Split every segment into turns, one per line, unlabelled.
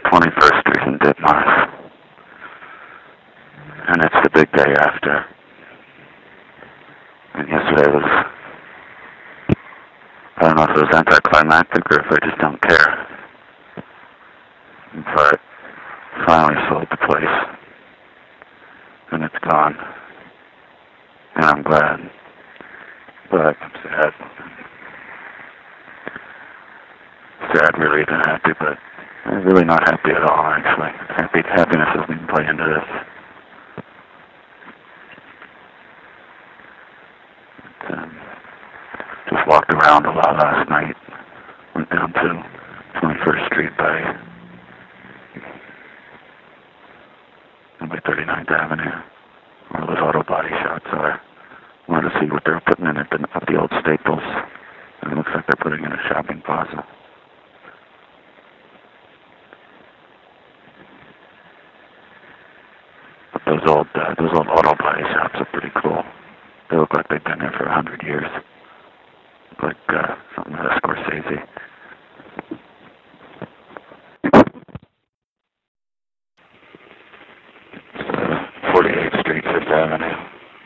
21st Street in Ditmars. And it's the big day after. And yesterday was, I don't know if it was anticlimactic or if I just don't care. But finally sold the place. And it's gone. And I'm glad. But I'm sad. Sad, relieved, and happy, but I'm really not happy at all, actually. Happiness doesn't even play into this. Just walked around a lot last night. Went down to 21st Street by 39th Avenue, where those auto body shops are. Wanted to see what they're putting in at the old Staples. And it looks like they're putting in a shopping plaza. But those old auto body shops are pretty cool. They look like they've been there for 100 years. Like something out of Scorsese. 48th Street, 5th Avenue.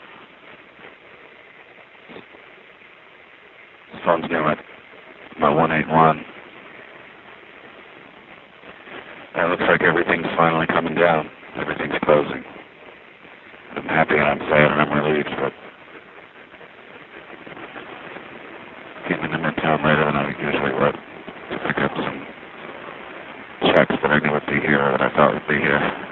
This phone's new at my 181. And it looks like everything's finally coming down. Everything's closing. I'm happy and I'm sad and I'm relieved, but came into Midtown later than I usually would to pick up some checks that I knew would be here or that I thought would be here.